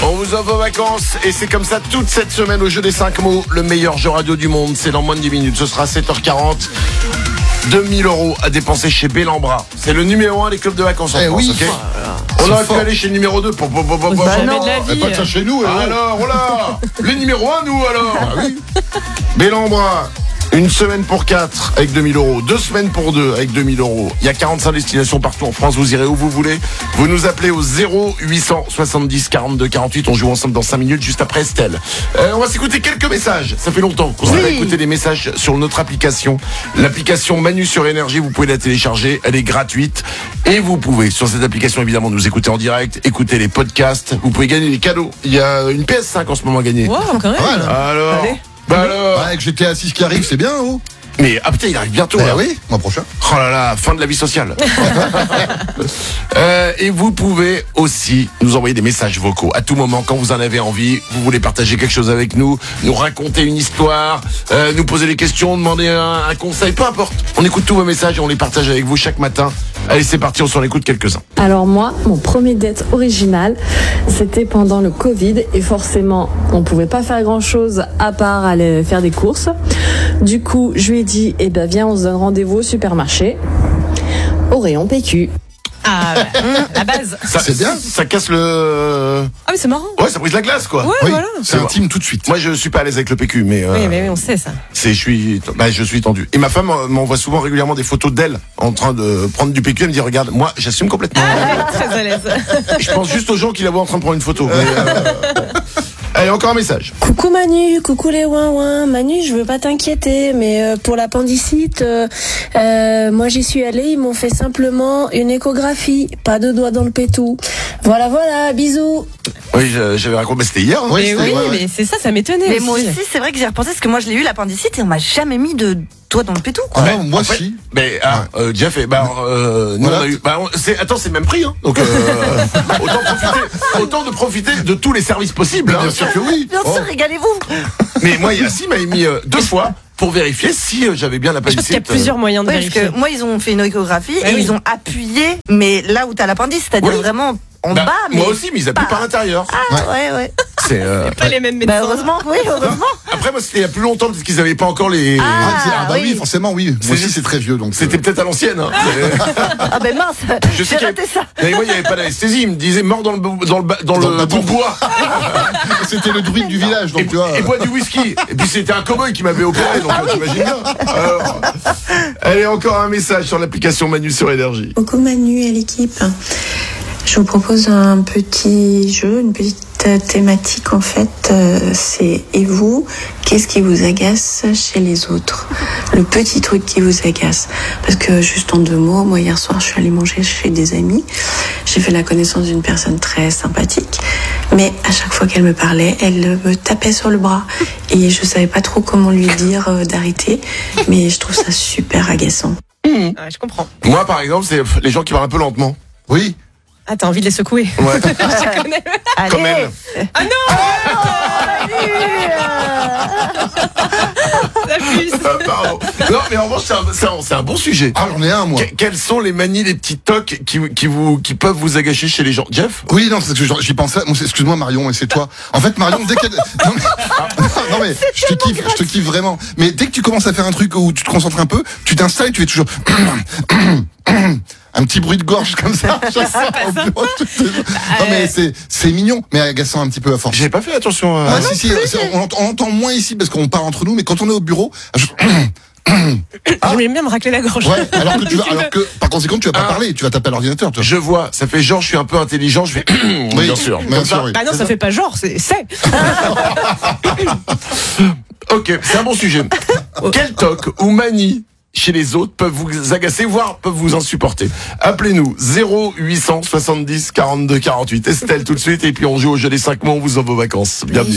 On vous offre vos vacances et c'est comme ça toute cette semaine au jeu des 5 mots. Le meilleur jeu radio du monde, c'est dans moins de 10 minutes. Ce sera 7h40. 2000 € à dépenser chez Bellambra. C'est le numéro 1 des clubs de vacances en France, oui. ok. On aurait pu aller chez le numéro 2 pour Jamais de la vie. Pas de ça chez nous. Alors, voilà. Le numéro 1, nous, alors. Ah oui. Bellambra. Une semaine pour 4 avec 2000 €. 2 semaines pour 2 avec 2000 €. Il y a 45 destinations partout en France. Vous irez où vous voulez. Vous nous appelez au 0870 42 48. On joue ensemble dans 5 minutes juste après Estelle. On va s'écouter quelques messages. Ça fait longtemps qu'on a écouté des messages sur notre application. L'application Manu sur Énergie. Vous pouvez la télécharger. Elle est gratuite. Et vous pouvez, sur cette application, évidemment, nous écouter en direct, écouter les podcasts. Vous pouvez gagner des cadeaux. Il y a une PS5 en ce moment à gagner. Wow, quand même. Alors. Allez. Bah alors. Avec GTA 6 qui arrive, c'est bien, oh. Mais ah putain, il arrive bientôt. Là. Oui, mois prochain. Oh là là, fin de la vie sociale. Et vous pouvez aussi nous envoyer des messages vocaux à tout moment quand vous en avez envie. Vous voulez partager quelque chose avec nous, nous raconter une histoire, nous poser des questions, demander un conseil, peu importe. On écoute tous vos messages et on les partage avec vous chaque matin. Allez, c'est parti, on s'en écoute quelques-uns. Alors moi, mon premier date original, c'était pendant le Covid et forcément, on pouvait pas faire grand-chose à part aller faire des courses. Du coup, je lui ai dit, viens, on se donne rendez-vous au supermarché, au rayon PQ. Ah, la base. Ça, c'est bien. Ça casse le... Ah mais c'est marrant. Ouais, ça brise la glace, quoi. Ouais, Oui, voilà. c'est intime tout de suite. Moi, je suis pas à l'aise avec le PQ, mais... Oui, mais on sait ça. je suis tendu. Et ma femme m'envoie souvent régulièrement des photos d'elle en train de prendre du PQ. Elle me dit, regarde, moi, j'assume complètement. Très à l'aise. Je pense juste aux gens qui la voient en train de prendre une photo. Allez, encore un message. Coucou Manu, coucou les ouin-ouin. Manu, je veux pas t'inquiéter, mais pour l'appendicite, moi j'y suis allée, ils m'ont fait simplement une échographie, pas de doigts dans le pétou. Voilà, bisous. Oui, j'avais raconté, mais c'était hier. Hein. Mais oui, mais c'est ça m'étonnait. Mais moi aussi, c'est vrai que j'ai repensé parce que moi je l'ai eu l'appendicite et on m'a jamais mis de doigt dans le pétou, quoi. Ah non, moi En fait, si. Mais Jeff, nous Voilà. on a eu. Attends, c'est le même prix, hein. Donc autant de profiter de tous les services possibles. Hein. Bien sûr que oui. Bien sûr, régalez-vous. Mais moi, Yassim m'avait mis 2 fois pour vérifier si j'avais bien Je pense qu'il y a l'appendicite. plusieurs moyens de Ouais, parce vérifier. que moi, ils ont fait une échographie et oui. ils ont appuyé, mais là où t'as l'appendice, c'est-à-dire Oui. vraiment en Bah, bas. Mais moi aussi, mais ils appuient par l'intérieur. Ah, ouais. C'est. Pas les mêmes médecins. Bah, heureusement, oui, heureusement. Après, moi, c'était il y a plus longtemps parce qu'ils n'avaient pas encore les. Ah bah oui. oui, forcément, oui. Moi aussi, juste- c'est très vieux, donc. C'était peut-être à l'ancienne. Hein. Ah, ben mince, Je sais j'ai qu'il y raté avait- ça. Mais moi, il n'y avait pas d'anesthésie. Il me disait mort dans le bout de bois. C'était le druide du village, donc tu vois. Et boit du whisky. Et puis c'était un cow-boy qui m'avait opéré, donc t'imagines bien. Alors, allez, encore un message sur l'application Manu sur Énergie. Coucou Manu et l'équipe. Je vous propose un petit jeu, une petite thématique en fait. C'est et vous, qu'est-ce qui vous agace chez les autres? Le petit truc qui vous agace. Parce que juste en 2 mots, moi hier soir je suis allée manger chez des amis. J'ai fait la connaissance d'une personne très sympathique. Mais à chaque fois qu'elle me parlait, elle me tapait sur le bras. Et je savais pas trop comment lui dire d'arrêter. Mais je trouve ça super agaçant. Ouais, je comprends. Moi, par exemple, c'est les gens qui parlent un peu lentement. Oui. Ah, t'as envie de les secouer. Ouais. Je connais. Allez. Comme elle. Ah non La puce. Pardon. Non, mais en revanche, c'est un bon sujet. Ah, j'en ai un, moi. Quelles sont les manies, les petits tocs qui peuvent vous agacer chez les gens? Jeff? Oui, non, c'est parce que j'y pensais. Moi, excuse-moi, Marion, et c'est toi. En fait, Marion, dès qu'elle. Non, mais je te kiffe vraiment. Mais dès que tu commences à faire un truc où tu te concentres un peu, tu t'installes et tu fais toujours. Un petit bruit de gorge comme ça. Non, mais c'est mignon, mais agaçant un petit peu à force. J'ai pas fait attention. Ah, si, on entend moins ici parce qu'on parle entre nous, mais quand on est au bureau. J'aime bien me racler la gorge. Ouais, alors que par conséquent, tu vas pas parler, tu vas taper à l'ordinateur, toi. Je vois, ça fait genre, je suis un peu intelligent, je vais. Oui, bien sûr. bien sûr, oui. Bah non, ça fait pas genre, c'est. Ok, c'est un bon sujet. Quel toc ou manie chez les autres peuvent vous agacer, voire peuvent vous insupporter? Appelez-nous 0870 42 48. Estelle tout de suite, et puis on joue au jeu des 5 mots, on vous offre vos vacances. Bienvenue.